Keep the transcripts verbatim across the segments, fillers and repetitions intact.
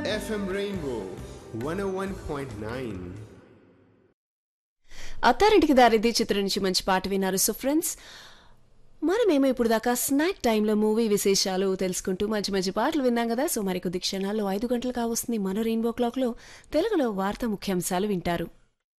F M Rainbow one ఓ one point nine. అత్తారింటికి దారిది చిత్రం నుంచి మంచి పాట విన్నారు. సో ఫ్రెండ్స్, మనమేమో ఇప్పుడు దాకా స్నాక్ టైంలో మూవీ విశేషాలు తెలుసుకుంటూ మంచి మంచి పాటలు విన్నాం కదా. సో మరికొద్ది క్షణాల్లో ఐదు గంటలు కావస్తుంది. మన రెయిన్బో క్లాక్లో తెలుగులో వార్తా ముఖ్యాంశాలు వింటారు.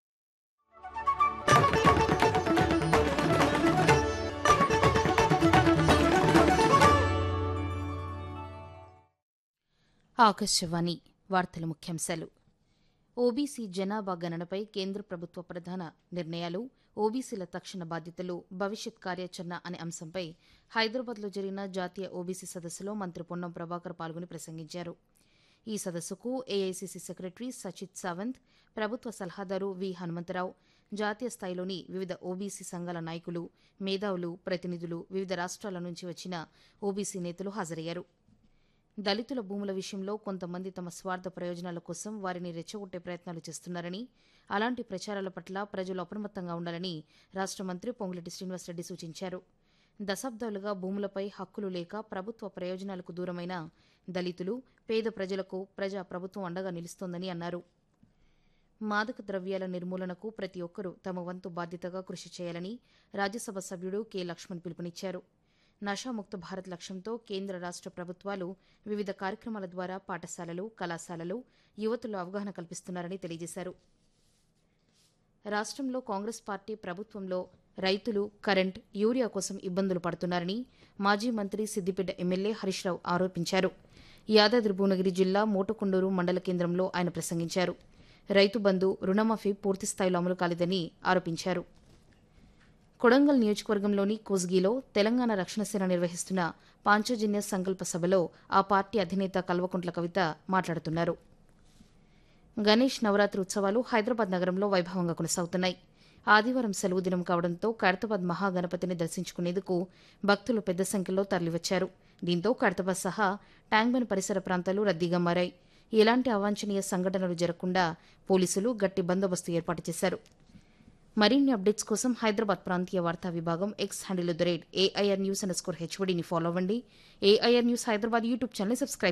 ఆకాశవాణి వార్తల ముఖ్యాంశాలు. ఓబీసీ జనాభా గణనపై కేంద్ర ప్రభుత్వ ప్రధాన నిర్ణయాలు, ఓబీసీల తక్షణ బాధ్యతలు, భవిష్యత్ కార్యాచరణ అనే అంశంపై హైదరాబాద్లో జరిగిన జాతీయ ఓబీసీ సదస్సులో మంత్రి పొన్నం ప్రభాకర్ పాల్గొని ప్రసంగించారు. ఈ సదస్సుకు ఏఐసీసీ సెక్రటరీ సచిత్ సావంత్, ప్రభుత్వ సలహాదారు వి హనుమంతరావు, జాతీయ స్థాయిలోని వివిధ ఓబీసీ సంఘాల నాయకులు, మేధావులు, ప్రతినిధులు, వివిధ రాష్ట్రాల నుంచి వచ్చిన ఓబీసీ నేతలు హాజరయ్యారు. దళితుల భూముల విషయంలో కొంతమంది తమ స్వార్థ ప్రయోజనాల కోసం వారిని రెచ్చగొట్టే ప్రయత్నాలు చేస్తున్నారని, అలాంటి ప్రచారాల పట్ల ప్రజలు అప్రమత్తంగా ఉండాలని రాష్ట్ర మంత్రి పొంగులేటి శ్రీనివాసరెడ్డి సూచించారు. దశాబ్దాలుగా భూములపై హక్కులు లేక ప్రభుత్వ ప్రయోజనాలకు దూరమైన దళితులు, పేద ప్రజలకు ప్రజా ప్రభుత్వం అండగా నిలుస్తోందని అన్నారు. మాదక ద్రవ్యాల నిర్మూలనకు ప్రతి ఒక్కరూ తమ వంతు బాధ్యతగా కృషి చేయాలని రాజ్యసభ సభ్యుడు కె లక్ష్మణ్ పిలుపునిచ్చారు. నషాముక్త భారత్ లక్ష్యంతో కేంద్ర రాష్ట్ర ప్రభుత్వాలు వివిధ కార్యక్రమాల ద్వారా పాఠశాలలు, కళాశాలలు, యువతలో అవగాహన కల్పిస్తున్నారని తెలియజేశారు. రాష్ట్రంలో కాంగ్రెస్ పార్టీ ప్రభుత్వంలో రైతులు కరెంట్, యూరియా కోసం ఇబ్బందులు పడుతున్నారని మాజీ మంత్రి సిద్దిపేట ఎమ్మెల్యే హరీష్ రావు ఆరోపించారు. యాదాద్రి భువనగిరి జిల్లా మోటకొండూరు మండల కేంద్రంలో ఆయన ప్రసంగించారు. రైతు బంధు, రుణమాఫీ పూర్తిస్థాయిలో అమలు కాలేదని ఆరోపించారు. కొడంగల్ నియోజకవర్గంలోని కోస్గిలో తెలంగాణ రక్షణ సేన నిర్వహిస్తున్న పాంచజన్య సంకల్ప సభలో ఆ పార్టీ అధినేత కల్వకుంట్ల కవిత మాట్లాడుతున్నారు. గణేష్ నవరాత్రి ఉత్సవాలు హైదరాబాద్ నగరంలో వైభవంగా కొనసాగుతున్నాయి. ఆదివారం సెలవు దినం కావడంతో ఖైరతాబాద్ మహాగణపతిని దర్శించుకునేందుకు భక్తులు పెద్ద సంఖ్యలో తరలివచ్చారు. దీంతో ఖైరతాబాద్ సహా ట్యాంక్బండ్ పరిసర ప్రాంతాలు రద్దీగా మారాయి. ఎలాంటి అవాంఛనీయ సంఘటనలు జరగకుండా పోలీసులు గట్టి బందోబస్తు ఏర్పాటు చేశారు. మరిన్ని అప్డేట్స్ కోసం హైదరాబాద్ ప్రాంతీయ వార్తా విభాగం X handle the rate AIR news under score హెచ్వడిని follow అవ్వండి. AIR news Hyderabad YouTube channel subscribe